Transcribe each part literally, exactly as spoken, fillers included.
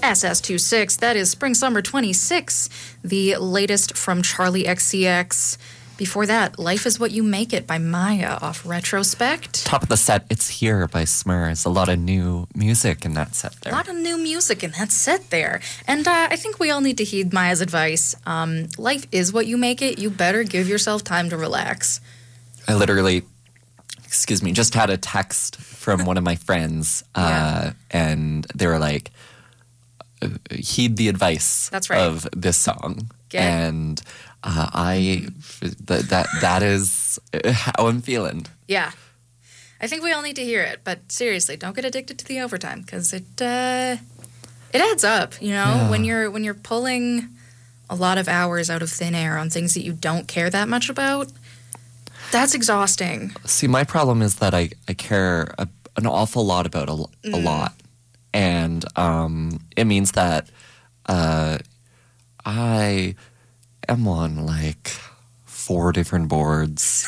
S S twenty-six. That is Spring Summer twenty-six, the latest from Charlie X C X. Before that, Life is What You Make It by Maya off Retrospect. Top of the set, It's Here by Smurs. A lot of new music in that set there. A lot of new music in that set there. And uh, I think we all need to heed Maya's advice. Um, life is what you make it. You better give yourself time to relax. I literally, excuse me, just had a text from one of my friends. Uh, yeah. And they were like, heed the advice That's right. of this song. Get and... Uh, I that that that is how I'm feeling. Yeah, I think we all need to hear it. But seriously, don't get addicted to the overtime because it uh, it adds up. You know, Yeah. when you're when you're pulling a lot of hours out of thin air on things that you don't care that much about, that's exhausting. See, my problem is that I I care a, an awful lot about a, a Mm. lot, and um, it means that uh, I. I'm on like four different boards,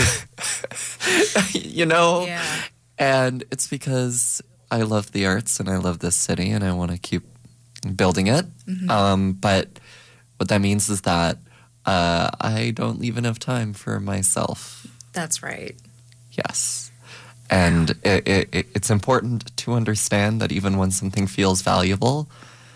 you know? Yeah. And it's because I love the arts and I love this city and I want to keep building it. Mm-hmm. Um, but what that means is that uh, I don't leave enough time for myself. That's right. Yes. And it, it, it's important to understand that even when something feels valuable,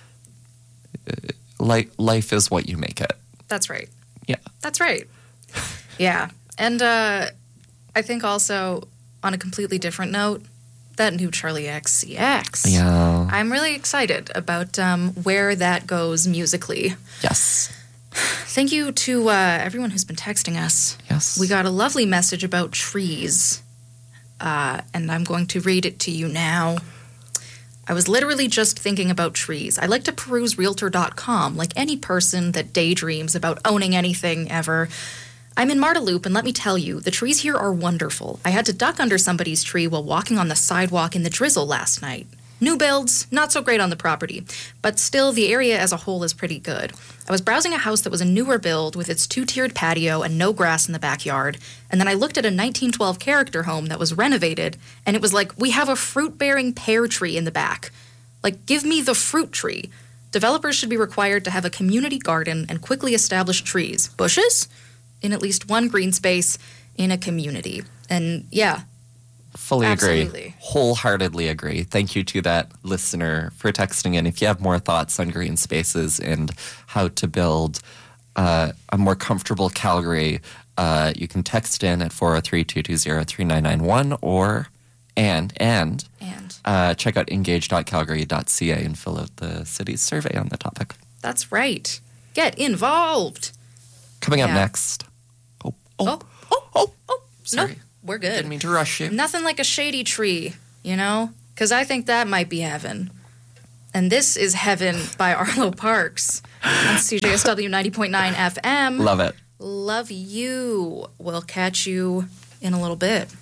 li- life is what you make it. That's right. Yeah. That's right. Yeah. And uh, I think also, on a completely different note, that new Charlie X C X. Yeah. I'm really excited about um, where that goes musically. Yes. Thank you to uh, everyone who's been texting us. Yes. We got a lovely message about trees, uh, and I'm going to read it to you now. I was literally just thinking about trees. I like to peruse realtor dot com like any person that daydreams about owning anything ever. I'm in Marteloup, and let me tell you, the trees here are wonderful. I had to duck under somebody's tree while walking on the sidewalk in the drizzle last night. New builds, not so great on the property, but still the area as a whole is pretty good. I was browsing a house that was a newer build with its two-tiered patio and no grass in the backyard, and then I looked at a nineteen twelve character home that was renovated, and it was like, we have a fruit-bearing pear tree in the back. Like, give me the fruit tree. Developers should be required to have a community garden and quickly establish trees, bushes, in at least one green space in a community. And yeah, Fully absolutely. agree. Wholeheartedly agree. Thank you to that listener for texting in. If you have more thoughts on green spaces and how to build uh, a more comfortable Calgary, uh, you can text in at four oh three, two two zero, three nine nine one or and and And uh, check out engage dot calgary dot c a and fill out the city's survey on the topic. that's right. Get involved. Coming up Yeah. next. Oh, oh, Oh, oh, oh, oh, sorry. Nope, we're good. Didn't mean to rush you. Nothing like a shady tree, you know? Because I think that might be heaven. And this is Heaven by Arlo Parks on C J S W ninety point nine F M. Love it. Love you. We'll catch you in a little bit.